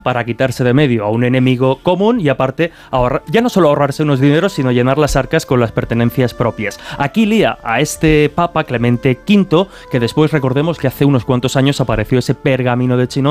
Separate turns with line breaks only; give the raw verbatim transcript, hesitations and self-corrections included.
para quitarse de medio a un enemigo común y aparte ahorrar, ya no solo ahorrarse unos dineros, sino llenar las arcas con las pertenencias propias. Aquí lía a este Papa Clemente quinto, que después recordemos que hace unos cuantos años apareció ese pergamino de Chinon